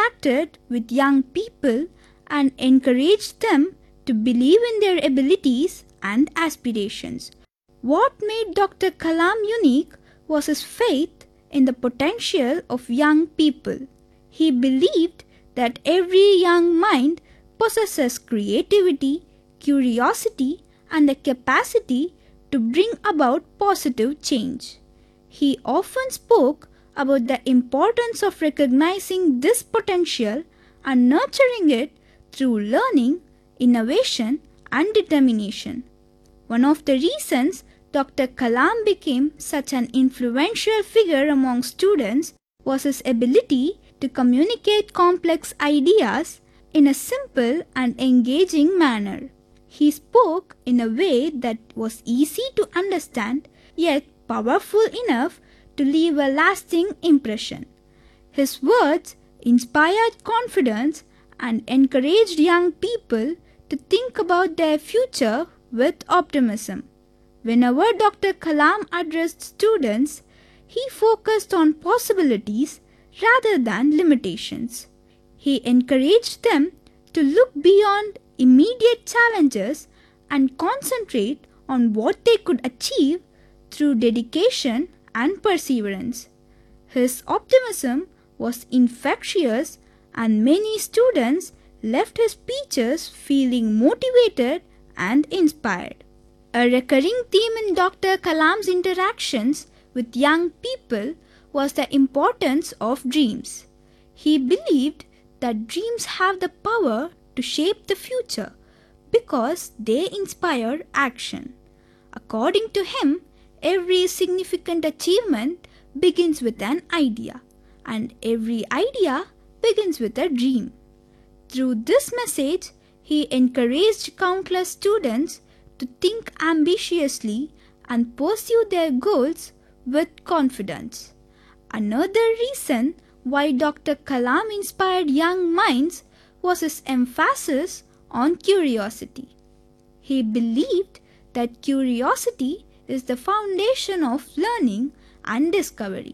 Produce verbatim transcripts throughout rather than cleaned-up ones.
interacted with young people and encouraged them to believe in their abilities and aspirations. What made Doctor Kalam unique was his faith in the potential of young people. He believed that every young mind possesses creativity, curiosity, and the capacity to bring about positive change. He often spoke about the importance of recognizing this potential and nurturing it through learning, innovation, and determination. One of the reasons Doctor Kalam became such an influential figure among students was his ability to communicate complex ideas in a simple and engaging manner. He spoke in a way that was easy to understand yet powerful enough to leave a lasting impression. His words inspired confidence and encouraged young people to think about their future with optimism. Whenever Doctor Kalam addressed students, he focused on possibilities rather than limitations. He encouraged them to look beyond immediate challenges and concentrate on what they could achieve through dedication and perseverance. His optimism was infectious, and many students left his speeches feeling motivated and inspired. A recurring theme in Doctor Kalam's interactions with young people was the importance of dreams. He believed that dreams have the power to shape the future because they inspire action. According to him, every significant achievement begins with an idea, and every idea begins with a dream. Through this message, he encouraged countless students to think ambitiously and pursue their goals with confidence. Another reason why Doctor Kalam inspired young minds was his emphasis on curiosity. He believed that curiosity is the foundation of learning and discovery.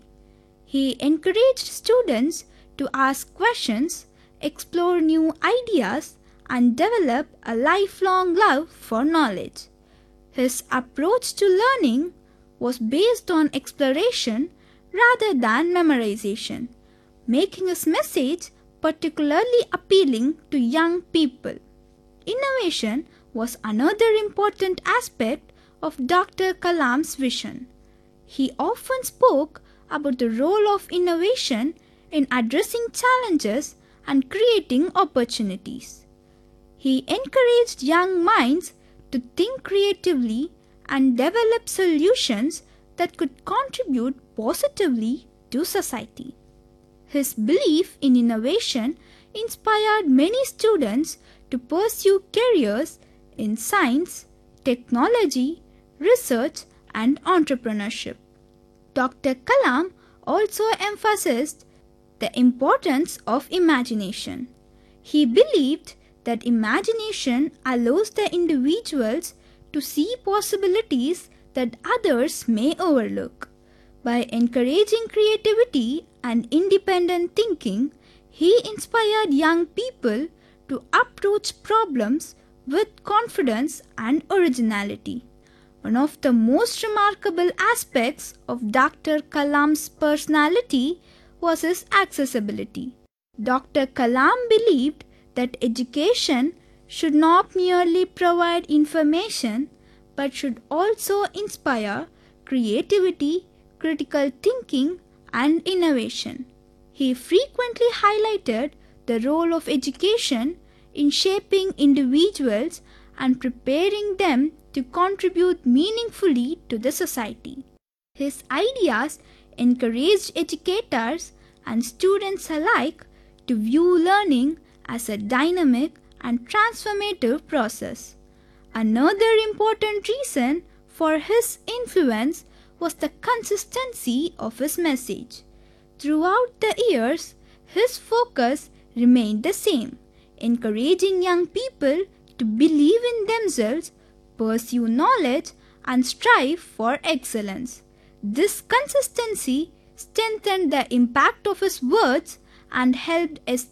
He encouraged students to ask questions, explore new ideas, and develop a lifelong love for knowledge. His approach to learning was based on exploration rather than memorization, making his message particularly appealing to young people. Innovation was another important aspect of Doctor Kalam's vision. He often spoke about the role of innovation in addressing challenges and creating opportunities. He encouraged young minds to think creatively and develop solutions that could contribute positively to society. His belief in innovation inspired many students to pursue careers in science, technology, research, and entrepreneurship. Doctor Kalam also emphasized the importance of imagination. He believed that imagination allows the individuals to see possibilities that others may overlook. By encouraging creativity and independent thinking, he inspired young people to approach problems with confidence and originality. One of the most remarkable aspects of Doctor Kalam's personality was his accessibility. Doctor Kalam believed that education should not merely provide information but should also inspire creativity, critical thinking, and innovation. He frequently highlighted the role of education in shaping individuals and preparing them to contribute meaningfully to the society. His ideas encouraged educators and students alike to view learning as a dynamic and transformative process. Another important reason for his influence was the consistency of his message. Throughout the years, his focus remained the same, encouraging young people to believe in themselves, pursue knowledge, and strive for excellence. This consistency strengthened the impact of his words and helped